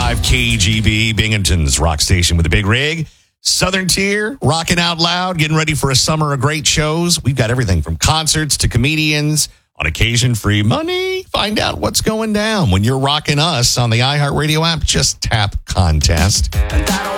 KGB, Binghamton's rock station with a big rig. Southern Tier, rocking out loud, getting ready for a summer of great shows. We've got everything from concerts to comedians. On occasion, free money. Find out what's going down when you're rocking us on the iHeartRadio app. Just tap contest.